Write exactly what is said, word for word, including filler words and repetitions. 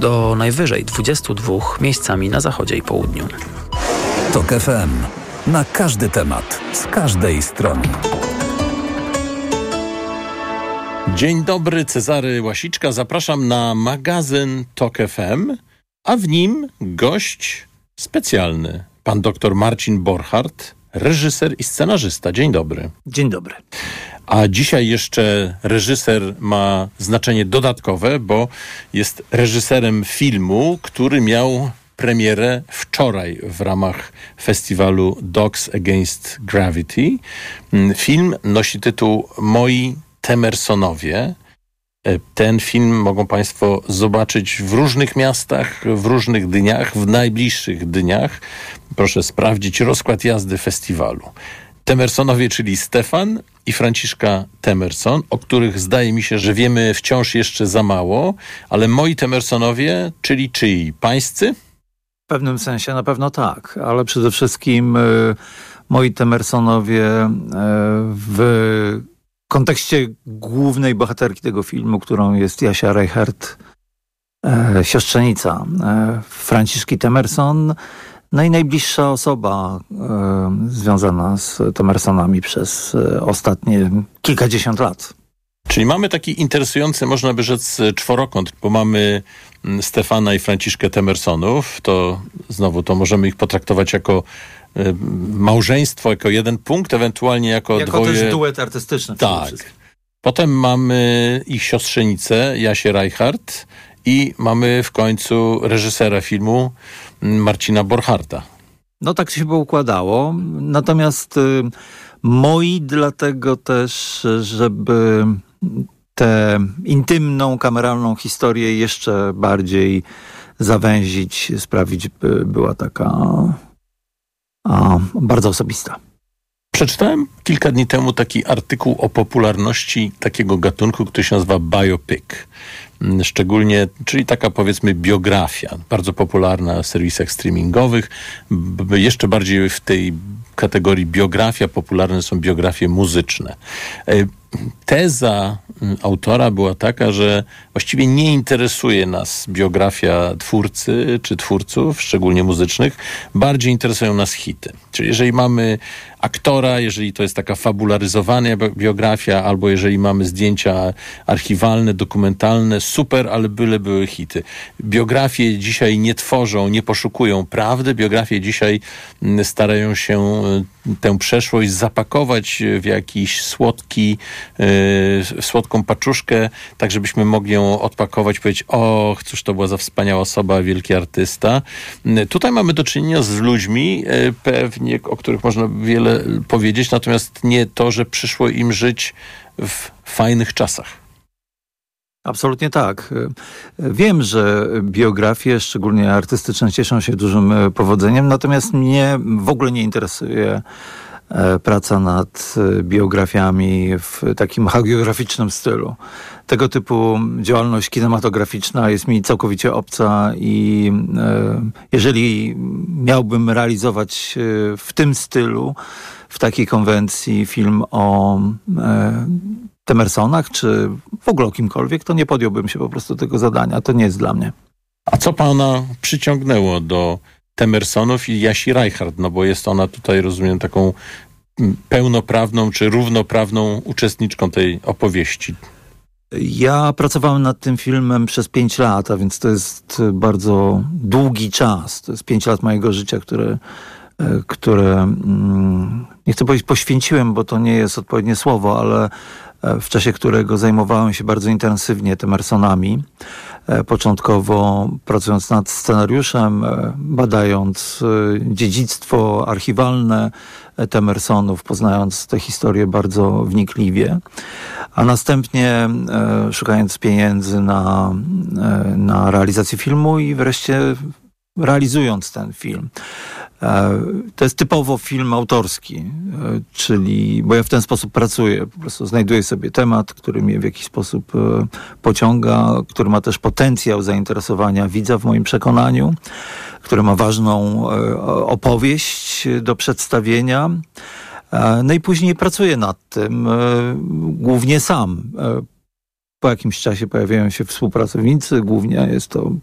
do najwyżej dwudziestu dwóch miejscami na zachodzie i południu. Tok F M. Na każdy temat, z każdej strony. Dzień dobry, Cezary Łasiczka. Zapraszam na magazyn Tok F M, a w nim gość specjalny. Pan doktor Marcin Borchardt, reżyser i scenarzysta. Dzień dobry. Dzień dobry. A dzisiaj jeszcze reżyser ma znaczenie dodatkowe, bo jest reżyserem filmu, który miał premierę wczoraj w ramach festiwalu Dogs Against Gravity. Film nosi tytuł Moi Temersonowie. Ten film mogą Państwo zobaczyć w różnych miastach, w różnych dniach, w najbliższych dniach. Proszę sprawdzić rozkład jazdy festiwalu. Temersonowie, czyli Stefan i Franciszka Temerson, o których zdaje mi się, że wiemy wciąż jeszcze za mało, ale moi Temersonowie, czyli czyi? Pańscy? W pewnym sensie na pewno tak, ale przede wszystkim y, moi Temersonowie y, w kontekście głównej bohaterki tego filmu, którą jest Jasia Reichert, y, siostrzenica y, Franciszki Temerson, no i najbliższa osoba y, związana z Temersonami przez y, ostatnie kilkadziesiąt lat. Czyli mamy taki interesujący, można by rzec, czworokąt, bo mamy Stefana i Franciszkę Temersonów. To znowu to możemy ich potraktować jako y, małżeństwo, jako jeden punkt, ewentualnie jako, jako dwoje... Jako też duet artystyczny. Tak. Potem mamy ich siostrzenicę, Jasię Reichert, i mamy w końcu reżysera filmu Marcina Borchardta. No tak się by układało. Natomiast y, moi dlatego też, żeby tę intymną, kameralną historię jeszcze bardziej zawęzić, sprawić, by była taka a, bardzo osobista. Przeczytałem kilka dni temu taki artykuł o popularności takiego gatunku, który się nazywa biopic. Szczególnie, czyli taka powiedzmy biografia, bardzo popularna w serwisach streamingowych. B- jeszcze bardziej w tej kategorii biografia popularne są biografie muzyczne. Teza autora była taka, że właściwie nie interesuje nas biografia twórcy czy twórców, szczególnie muzycznych. Bardziej interesują nas hity. Czyli jeżeli mamy aktora, jeżeli to jest taka fabularyzowana biografia, albo jeżeli mamy zdjęcia archiwalne, dokumentalne, super, ale byle były hity. Biografie dzisiaj nie tworzą, nie poszukują prawdy. Biografie dzisiaj starają się tę przeszłość zapakować w jakiś słodki, w słodką paczuszkę, tak żebyśmy mogli ją odpakować i powiedzieć: och, cóż to była za wspaniała osoba, wielki artysta. Tutaj mamy do czynienia z ludźmi, pewnie, o których można wiele powiedzieć, natomiast nie to, że przyszło im żyć w fajnych czasach. Absolutnie tak. Wiem, że biografie, szczególnie artystyczne, cieszą się dużym powodzeniem, natomiast mnie w ogóle nie interesuje praca nad biografiami w takim hagiograficznym stylu. Tego typu działalność kinematograficzna jest mi całkowicie obca i jeżeli miałbym realizować w tym stylu, w takiej konwencji film o Temersonach, czy w ogóle o kimkolwiek, to nie podjąłbym się po prostu tego zadania. To nie jest dla mnie. A co pana przyciągnęło do Temersonów i Jasi Reichert? No bo jest ona tutaj, rozumiem, taką pełnoprawną czy równoprawną uczestniczką tej opowieści. Ja pracowałem nad tym filmem przez pięć lat, a więc to jest bardzo długi czas. To jest pięć lat mojego życia, które, które nie chcę powiedzieć poświęciłem, bo to nie jest odpowiednie słowo, ale w czasie którego zajmowałem się bardzo intensywnie Temersonami. Początkowo pracując nad scenariuszem, badając dziedzictwo archiwalne Temersonów, poznając tę historię bardzo wnikliwie, a następnie szukając pieniędzy na, na realizację filmu i wreszcie realizując ten film. To jest typowo film autorski, czyli, bo ja w ten sposób pracuję, po prostu znajduję sobie temat, który mnie w jakiś sposób pociąga, który ma też potencjał zainteresowania widza w moim przekonaniu, który ma ważną opowieść do przedstawienia. No i później pracuję nad tym głównie sam. Po jakimś czasie pojawiają się współpracownicy, głównie jest to